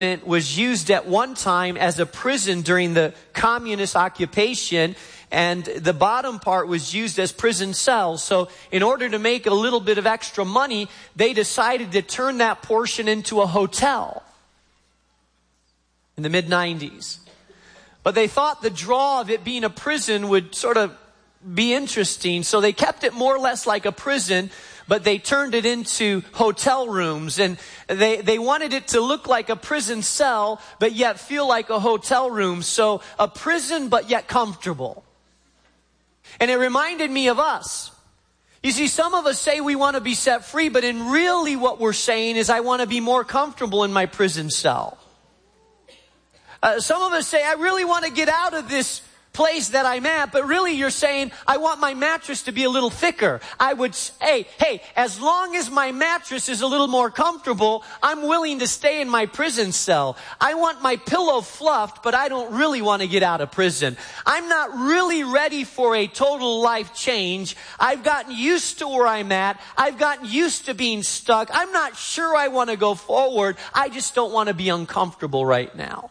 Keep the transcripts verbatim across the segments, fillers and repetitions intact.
was used at one time as a prison during the communist occupation, and the bottom part was used as prison cells. So in order to make a little bit of extra money, they decided to turn that portion into a hotel in the mid nineties. But they thought the draw of it being a prison would sort of be interesting, so they kept it more or less like a prison, but they turned it into hotel rooms, and they, they wanted it to look like a prison cell, but yet feel like a hotel room. So a prison, but yet comfortable. And it reminded me of us. You see, some of us say we want to be set free, but in really what we're saying is I want to be more comfortable in my prison cell. Uh, some of us say I really want to get out of this place that I'm at, but really you're saying, I want my mattress to be a little thicker. I would say, hey, as long as my mattress is a little more comfortable, I'm willing to stay in my prison cell. I want my pillow fluffed, but I don't really want to get out of prison. I'm not really ready for a total life change. I've gotten used to where I'm at. I've gotten used to being stuck. I'm not sure I want to go forward. I just don't want to be uncomfortable right now.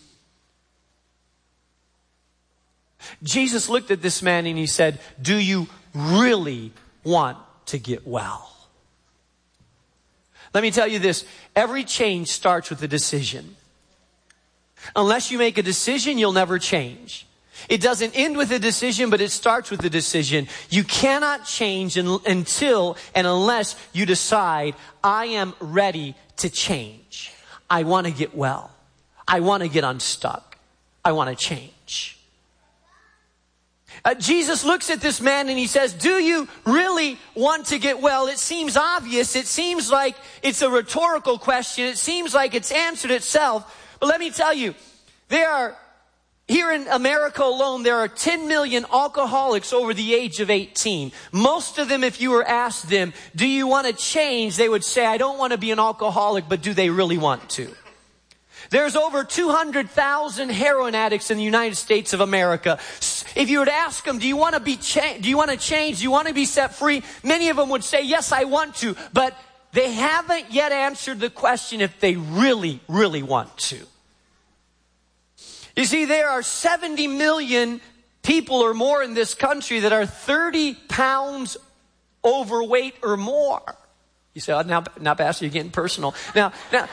Jesus looked at this man and he said, do you really want to get well? Let me tell you this. Every change starts with a decision. Unless you make a decision, you'll never change. It doesn't end with a decision, but it starts with a decision. You cannot change un- until and unless you decide, I am ready to change. I want to get well. I want to get unstuck. I want to change. Uh, Jesus looks at this man and he says, do you really want to get well? It seems obvious. It seems like it's a rhetorical question. It seems like it's answered itself. But let me tell you, there are, here in America alone, there are ten million alcoholics over the age of eighteen. Most of them, if you were asked them, do you want to change? They would say, I don't want to be an alcoholic, but do they really want to? There's over two hundred thousand heroin addicts in the United States of America. If you would ask them, do you want to be cha- do you want to change? Do you want to be set free? Many of them would say, yes, I want to. But they haven't yet answered the question if they really, really want to. You see, there are seventy million people or more in this country that are thirty pounds overweight or more. You say, oh, now, now, Pastor, you're getting personal. Now, now...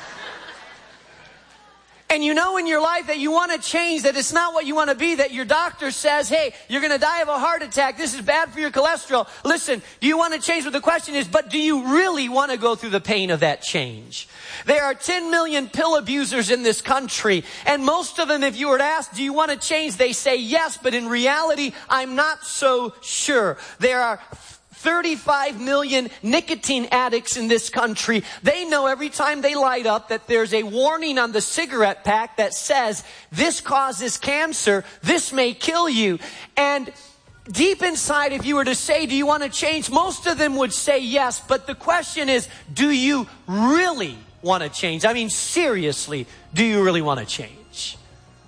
And you know in your life that you want to change, that it's not what you want to be, that your doctor says, hey, you're going to die of a heart attack. This is bad for your cholesterol. Listen, do you want to change? But the question is, but do you really want to go through the pain of that change? There are ten million pill abusers in this country. And most of them, if you were asked, do you want to change? They say yes, but in reality, I'm not so sure. There are thirty-five million nicotine addicts in this country. They know every time they light up that there's a warning on the cigarette pack that says, this causes cancer, this may kill you. And deep inside, if you were to say, do you want to change? Most of them would say yes. But the question is, do you really want to change? I mean, seriously, do you really want to change?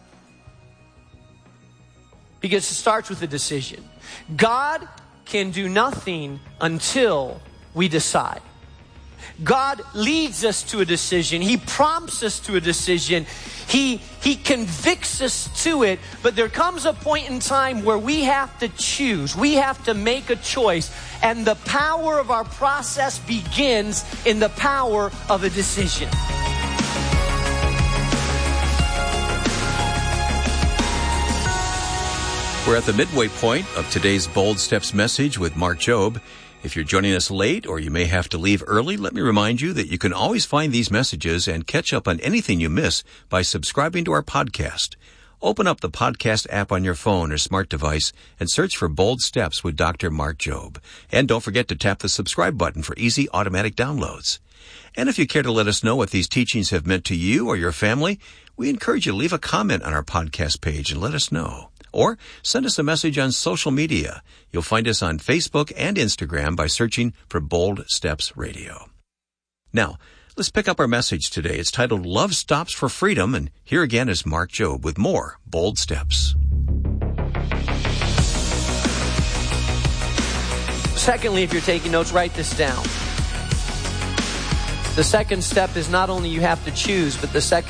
Because it starts with a decision. God can do nothing until we decide. God leads us to a decision. He prompts us to a decision. He, he convicts us to it. But there comes a point in time where we have to choose. We have to make a choice. And the power of our process begins in the power of a decision. We're at the midway point of today's Bold Steps message with Mark Jobe. If you're joining us late or you may have to leave early, let me remind you that you can always find these messages and catch up on anything you miss by subscribing to our podcast. Open up the podcast app on your phone or smart device and search for Bold Steps with Doctor Mark Jobe. And don't forget to tap the subscribe button for easy automatic downloads. And if you care to let us know what these teachings have meant to you or your family, we encourage you to leave a comment on our podcast page and let us know. Or send us a message on social media. You'll find us on Facebook and Instagram by searching for Bold Steps Radio. Now, let's pick up our message today. It's titled Love Stops for Freedom, and here again is Mark Jobe with more Bold Steps. Secondly, if you're taking notes, write this down. The second step is not only you have to choose, but the second